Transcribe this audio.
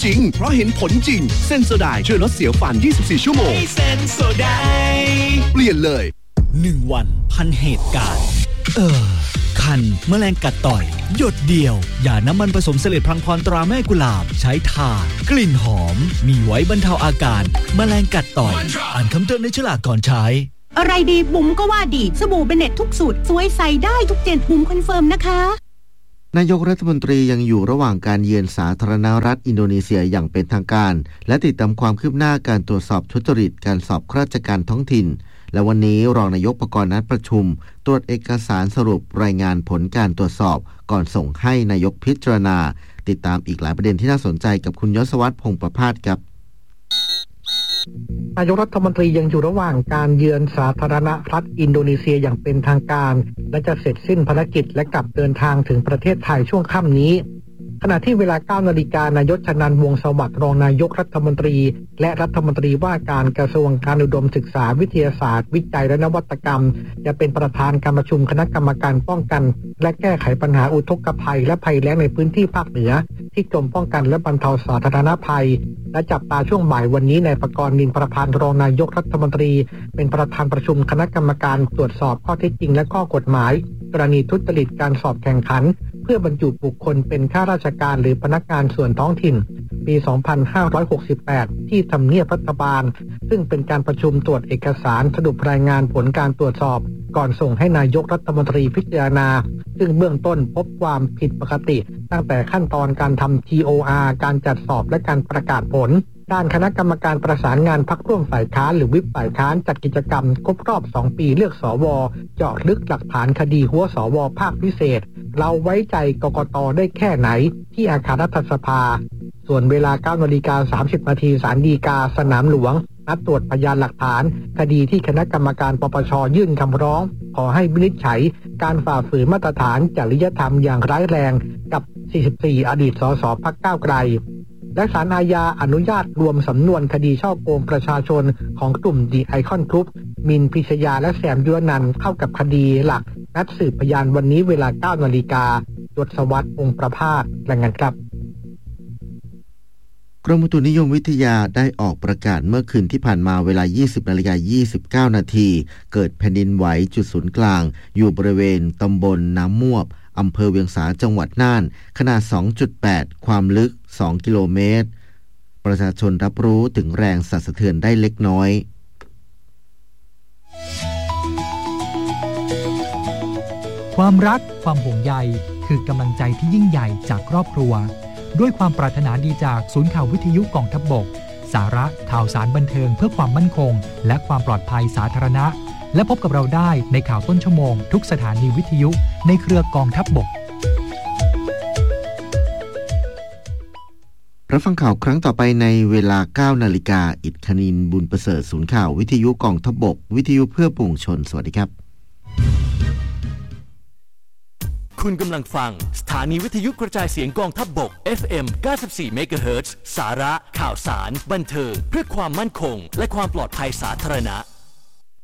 จริงเพราะเห็นผลจริงเซนโซไดช่วยลดเสียวฟัน24ชั่วโมงเซนโซไดเปลี่ยนเลย 1วันพันเหตุการณ์คันแมลงกัดต่อยหยดเดียวอย่าน้ำมันผสมเสลดพลังพรตราแม่กุหลาบใช้ทากลิ่นหอมมีไว้บรรเทาอาการแมลงกัดต่อยอ่านคำเตือนในฉลากก่อนใช้อะไรดีบุ๋มก็ว่าดีสบู่เบเน็ตทุกสูตรสวยใส่ได้ทุกเจนบุ๋มคอนเฟิร์มนะคะนายกรัฐมนตรียังอยู่ระหว่างการเยือนสาธารณรัฐอินโดนีเซียอย่างเป็นทางการและติดตามความคืบหน้าการตรวจสอบทุจริตการสอบข้าราชการท้องถิ่นและวันนี้รองนายกประกรณ์นัดประชุมตรวจเอกสารสรุปรายงานผลการตรวจสอบก่อนส่งให้นายกพิจารณาติดตามอีกหลายประเด็นที่น่าสนใจกับคุณยศวัฒน์พงษ์ประภาสครับนายกรัฐมนตรียังอยู่ระหว่างการเยือนสาธารณรัฐอินโดนีเซียอย่างเป็นทางการและจะเสร็จสิ้นภารกิจและกลับเดินทางถึงประเทศไทยช่วงค่ำนี้ขณะที่เวลา 9 นาฬิกานายกชนันท์ วงศ์สวัสดิ์รองนายกรัฐมนตรีและรัฐมนตรีว่าการกระทรวงการอุดมศึกษาวิทยาศาสตร์วิจัยและนวัตกรรมจะเป็นประธานการประชุมคณะกรรมการป้องกันและแก้ไขปัญหาอุทกภัยและภัยแล้งในพื้นที่ภาคเหนือที่กรมป้องกันและบรรเทาสาธารณภัยและจับตาช่วงบ่ายวันนี้นายประกรณ์ นินประภารองนายกรัฐมนตรีเป็นประธานประชุมคณะกรรมการตรวจสอบข้อเท็จจริงและข้อกฎหมายกรณีทุจริตการสอบแข่งขันเพื่อบรรจุบุคคลเป็นข้าราชการหรือพนักงานส่วนท้องถิ่นปี 2568 ที่ทำเนียบรัฐบาลซึ่งเป็นการประชุมตรวจเอกสารสรุปรายงานผลการตรวจสอบก่อนส่งให้นายกรัฐมนตรีพิจารณาซึ่งเบื้องต้นพบความผิดปกติตั้งแต่ขั้นตอนการทำ TOR การจัดสอบและการประกาศผลด้านคณะกรรมการประสานงานพรรคร่วมฝ่ายค้านหรือวิปฝ่ายค้านจัดกิจกรรมครบรอบ 2 ปีเลือกสวเจาะลึกหลักฐานคดีหัวสวภาคพิเศษเราไว้ใจกกต.ได้แค่ไหนที่อาคารรัฐสภาส่วนเวลา 9:30 น.ศาลฎีกาสนามหลวงนัดตรวจพยานหลักฐานคดีที่คณะกรรมการปปช.ยื่นคำร้องขอให้วินิจฉัยการฝ่าฝืนมาตรฐานจริยธรรมอย่างร้ายแรงกับ 44 อดีตสสพรรคก้าวไกลและศาลอาญาอนุญาตรวมสำนวนคดีฉ้อโกงประชาชนของกลุ่มดีไอคอนกรุ๊ปมินพิชยาและแซมยุรนันท์เข้ากับคดีหลักนัดสืบพยานวันนี้เวลา 9 นาฬิกายศวัฒน์ พงษ์ประภาสรายงานครับกรมอุตุนิยมวิทยาได้ออกประกาศเมื่อคืนที่ผ่านมาเวลา 20:29 นาทีเกิดแผ่นดินไหวจุดศูนย์กลางอยู่บริเวณตำบลน้ำมวบอำเภอเวียงสาจังหวัดน่านขนาด 2.8 ความลึก 2 กิโลเมตรประชาชนรับรู้ถึงแรงสั่นสะเทือนได้เล็กน้อยความรักความห่วงใยคือกำลังใจที่ยิ่งใหญ่จากครอบครัวด้วยความปรารถนาดีจากศูนย์ข่าววิทยุกองทัพบกสาระข่าวสารบันเทิงเพื่อความมั่นคงและความปลอดภัยสาธารณะและพบกับเราได้ในข่าวต้นชั่วโมงทุกสถานีวิทยุในเครือกองทัพบกรับฟังข่าวครั้งต่อไปในเวลา 9 นาฬิกาอิฐคณินบุญประเสริฐศูนย์ข่าววิทยุกองทัพบกวิทยุเพื่อปวงชนสวัสดีครับคุณกำลังฟังสถานีวิทยุกระจายเสียงกองทัพบก FM 94 เมกะเฮิรตซ์สาระข่าวสารบันเทิงเพื่อความมั่นคงและความปลอดภัยสาธารณะ